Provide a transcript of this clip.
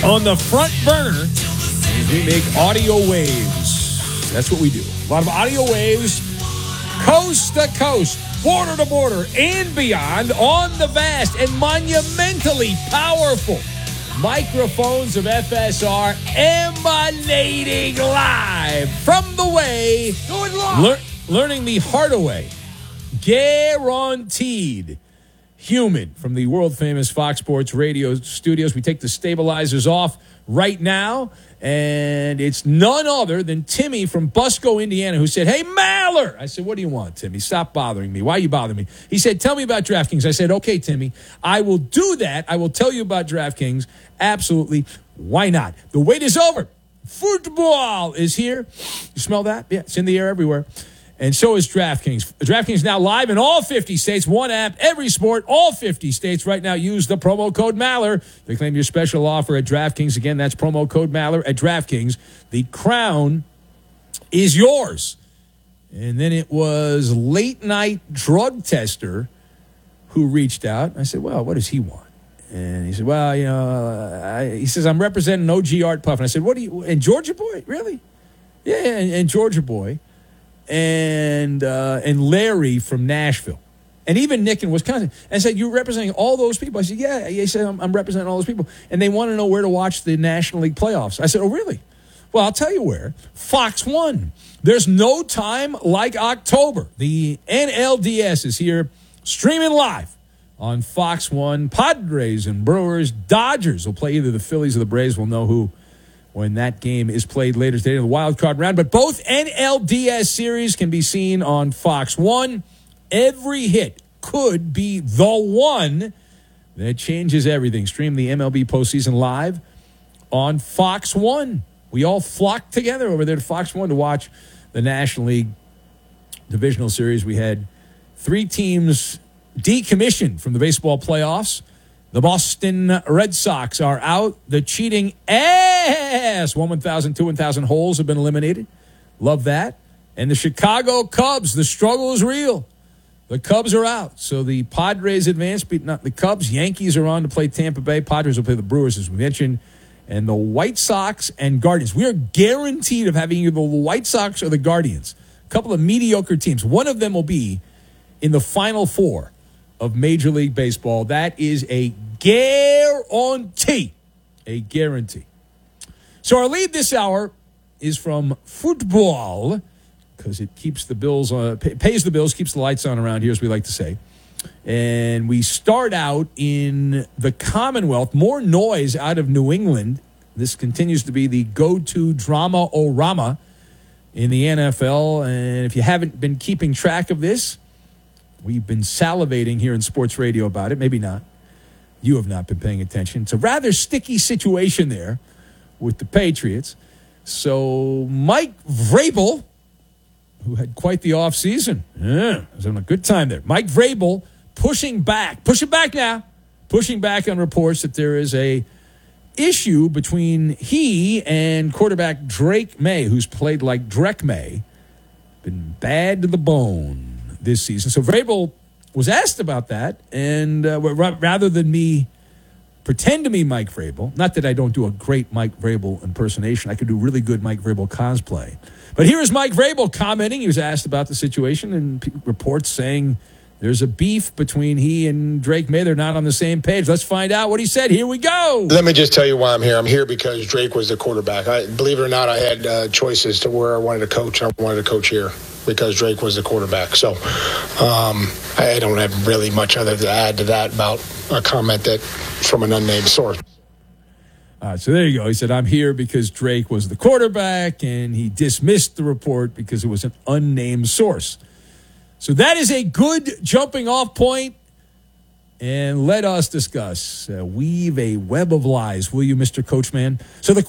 on the front burner, we make audio waves. That's what we do. A lot of audio waves, coast to coast, border to border, and beyond on the vast and monumentally powerful microphones of FSR, emanating live from the way, learning the hard way, guaranteed human from the world-famous Fox Sports Radio studios. We take the stabilizers off right now, and it's none other than Timmy from Busco, Indiana, who said, "Hey, Maller." I said, "What do you want, Timmy? Stop bothering me. Why are you bothering me?" He said, "Tell me about DraftKings." I said, "Okay, Timmy, I will do that. I will tell you about DraftKings. Absolutely. Why not? The wait is over. Football is here." You smell that? Yeah, it's in the air everywhere. And so is DraftKings. DraftKings now live in all 50 states. One app, every sport, all 50 states. Right now, use the promo code Maller to claim your special offer at DraftKings. Again, that's promo code Maller at DraftKings. The crown is yours. And then it was Late Night Drug Tester who reached out. I said, "Well, what does he want?" And he said, "Well, you know," he says, "I'm representing OG Art Puff." And I said, "What do you, and Georgia Boy? Really?" "Yeah, and Georgia Boy. And Larry from Nashville, and even Nick in Wisconsin." And I said, "You're representing all those people?" I said, "Yeah." He said, I'm representing all those people. And they want to know where to watch the National League playoffs. I said, "Oh, really? Well, I'll tell you where. Fox 1. There's no time like October. The NLDS is here streaming live on Fox 1. Padres and Brewers. Dodgers will play either the Phillies or the Braves. We'll know who when that game is played later today in the wild card round. But both NLDS series can be seen on Fox 1. Every hit could be the one that changes everything. Stream the MLB postseason live on Fox 1. We all flocked together over there to Fox 1 to watch the National League Divisional Series. We had 3 teams decommissioned from the baseball playoffs. The Boston Red Sox are out. The cheating ass 1,000, 2,000 holes have been eliminated. Love that. And the Chicago Cubs, the struggle is real. The Cubs are out. So the Padres advance, but not the Cubs. Yankees are on to play Tampa Bay. Padres will play the Brewers, as we mentioned. And the White Sox and Guardians. We are guaranteed of having either the White Sox or the Guardians. A couple of mediocre teams. One of them will be in the Final Four of Major League Baseball. That is a guarantee. A guarantee. So our lead this hour is from football, because it keeps the bills on, pays the bills, keeps the lights on around here, as we like to say. And we start out in the Commonwealth. More noise out of New England. This continues to be the go-to drama-o-rama in the NFL. And if you haven't been keeping track of this, we've been salivating here in sports radio about it. Maybe not. You have not been paying attention. It's a rather sticky situation there with the Patriots. So Mike Vrabel, who had quite the offseason, was having a good time there. Mike Vrabel pushing back on reports that there is a issue between he and quarterback Drake May, who's played like Drake May, been bad to the bone this season. So Vrabel was asked about that, and rather than me pretend to be Mike Vrabel, not that I don't do a great Mike Vrabel impersonation, I could do really good Mike Vrabel cosplay. But here is Mike Vrabel commenting. He was asked about the situation, and reports saying there's a beef between he and Drake May. They're not on the same page. Let's find out what he said. Here we go. Let me just tell you why I'm here. I'm here because Drake was the quarterback. Believe it or not, I had choices to where I wanted to coach. I wanted to coach here because Drake was the quarterback. So I don't have really much other to add to that about a comment that from an unnamed source. So there you go. He said, I'm here because Drake was the quarterback, and he dismissed the report because it was an unnamed source. So that is a good jumping off point, and let us discuss. Weave a web of lies, will you, Mr. Coachman? So the